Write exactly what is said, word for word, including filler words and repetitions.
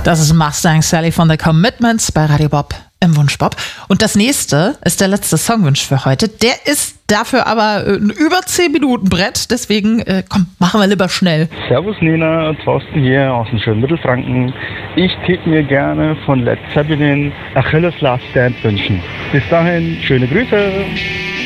Das ist Mustang Sally von The Commitments bei Radio Bob im Wunschbob. Und das nächste ist der letzte Songwunsch für heute. Der ist dafür aber ein über zehn Minuten Brett. Deswegen, äh, komm, machen wir lieber schnell. Servus Nina, Thorsten hier aus dem schönen Mittelfranken. Ich täte mir gerne von Led Zeppelin Achilles Last Stand wünschen. Bis dahin, schöne Grüße.